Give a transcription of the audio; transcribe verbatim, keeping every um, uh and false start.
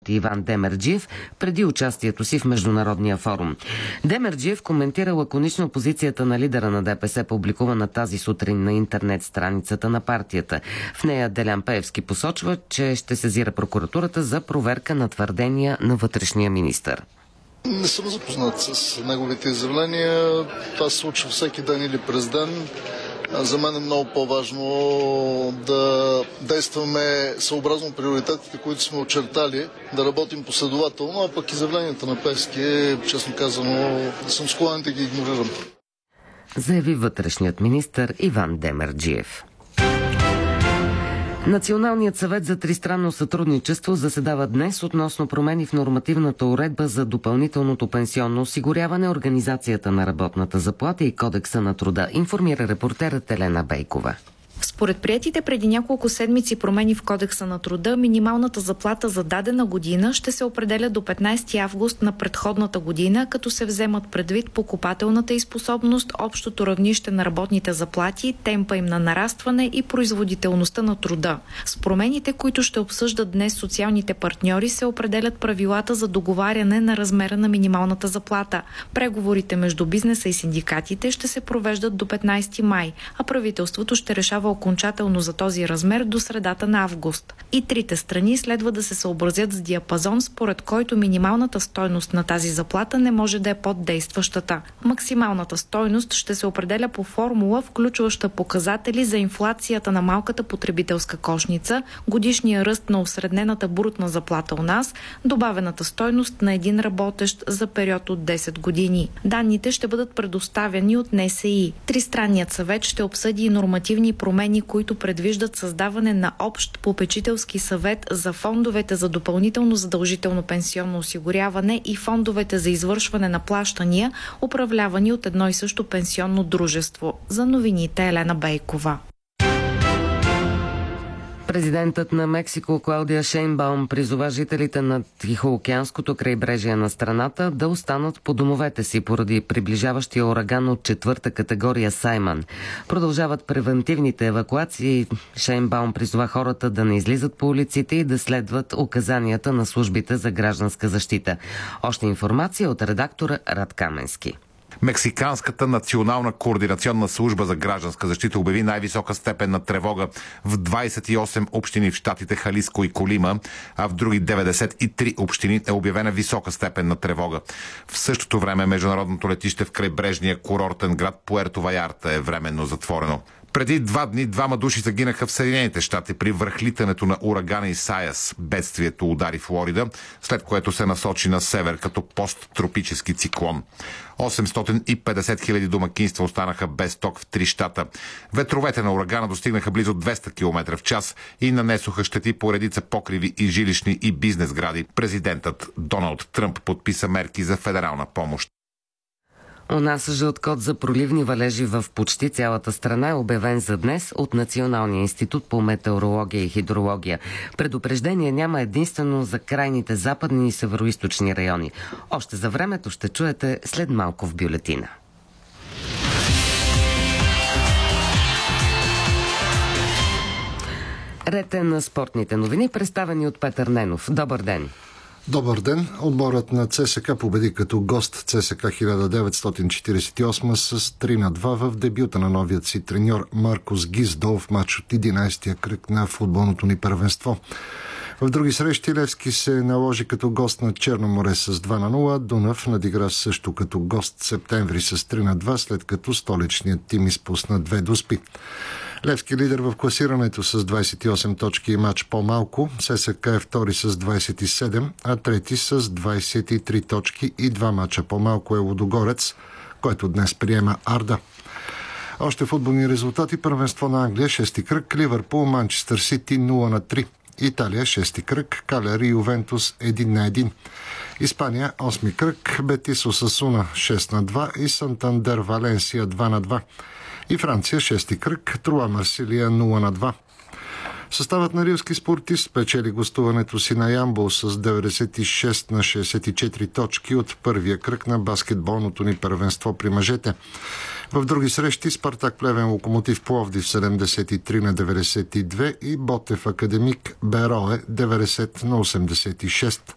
работи Иван Демерджиев преди участието си в Международния форум. Демерджиев коментира лаконично позицията на лидера на ДПС, публикувана тази сутрин на интернет страницата на партията. В нея Делян Пеевски посочва, че ще сезира прокуратурата за проверка на твърдения на вътрешния министър. Не съм запознат с неговите изявления. Това се случва всеки ден или през ден. За мен е много по-важно да действаме съобразно приоритетите, които сме очертали, да работим последователно, а пък изявленията на Пеевски, честно казано, съм склонен да ги игнорирам. Заяви вътрешният министър Иван Демерджиев. Националният съвет за тристранно сътрудничество заседава днес относно промени в нормативната уредба за допълнителното пенсионно осигуряване, организацията на работната заплата и кодекса на труда, информира репортерът Елена Бейкова. Според приетите преди няколко седмици промени в Кодекса на труда, минималната заплата за дадена година ще се определя до петнайсети август на предходната година, като се вземат предвид покупателната й способност, общото равнище на работните заплати, темпа им на нарастване и производителността на труда. С промените, които ще обсъждат днес социалните партньори, се определят правилата за договаряне на размера на минималната заплата. Преговорите между бизнеса и синдикатите ще се провеждат до петнайсети май, а правителството ще решава окончателно за този размер до средата на август. И трите страни следва да се съобразят с диапазон, според който минималната стойност на тази заплата не може да е под действащата. Максималната стойност ще се определя по формула, включваща показатели за инфлацията на малката потребителска кошница, годишния ръст на осреднената брутна заплата у нас, добавената стойност на един работещ за период от десет години. Данните ще бъдат предоставени от Н С И. Тристранният съвет ще обсъди и нормативни промени, които предвиждат създаване на общ попечителски съвет за фондовете за допълнително задължително пенсионно осигуряване и фондовете за извършване на плащания, управлявани от едно и също пенсионно дружество. За новините Елена Бейкова. Президентът на Мексико Клаудия Шейнбаум призова жителите на Тихоокеанското крайбрежие на страната да останат по домовете си поради приближаващия ураган от четвърта категория Саймън. Продължават превентивните евакуации. Шейнбаум призова хората да не излизат по улиците и да следват указанията на службите за гражданска защита. Още информация от редактора Рад Каменски. Мексиканската национална координационна служба за гражданска защита обяви най-висока степен на тревога в двайсет и осем общини в щатите Халиско и Колима, а в други деветдесет и три общини е обявена висока степен на тревога. В същото време международното летище в крайбрежния курортен град Пуерто Ваярта е временно затворено. Преди два дни двама души загинаха в Съединените щати при връхлитането на урагана Исайас. Бедствието удари Флорида, след което се насочи на север като посттропически циклон. осемстотин и петдесет хиляди домакинства останаха без ток в три щата. Ветровете на урагана достигнаха близо двеста километра в час и нанесоха щети по редица покриви и жилищни и бизнес гради. Президентът Доналд Тръмп подписа мерки за федерална помощ. У нас жълт код за проливни валежи в почти цялата страна е обявен за днес от Националния институт по метеорология и хидрология. Предупреждение няма единствено за крайните западни и североизточни райони. Още за времето ще чуете след малко в бюлетина. Ред е на спортните новини, представени от Петър Ненов. Добър ден! Добър ден! Отборът на Ц С К победи като гост Ц С К хиляда деветстотин четиридесет и осма с три на два в дебюта на новият си треньор Маркос Гиздол в матч от единайсетия кръг на футболното ни първенство. В други срещи Левски се наложи като гост на Черно море с два на нула, Дунав надигра също като гост Септември с три на два, след като столичният тим изпусна две доспи. Левски лидер в класирането с двайсет и осем точки и матч по-малко. С С К е втори с двайсет и седем, а трети с двайсет и три точки и два мача по-малко е Лудогорец, който днес приема Арда. Още футболни резултати. Първенство на Англия, шести кръг, Ливърпул, Манчестър Сити нула на три. Италия, шести кръг, Калери, Ювентус един на един. Испания, осми кръг, Бетис, Осасуна шест на два и Сантандер, Валенсия два на два. И Франция, шести кръг, Труа, Марсилия нула на два. Съставът на рилски спортист печели гостуването си на Ямбол с деветдесет и шест на шейсет и четири точки от първия кръг на баскетболното ни първенство при мъжете. В други срещи Спартак Плевен, Локомотив Пловдив седемдесет и три на деветдесет и две и Ботев Академик Берое деветдесет на осемдесет и шест.